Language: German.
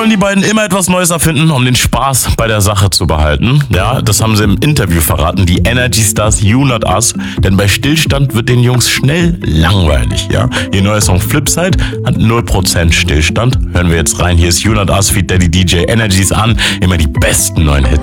die beiden immer etwas Neues erfinden, um den Spaß bei der Sache zu behalten. Ja, das haben sie im Interview verraten, die Energy Stars You Not Us. Denn bei Stillstand wird den Jungs schnell langweilig. Ja, ihr neuer Song Flipside hat 0% Stillstand. Hören wir jetzt rein. Hier ist You Not Us feat. Daddy DJ Energies an. Immer die besten neuen Hits.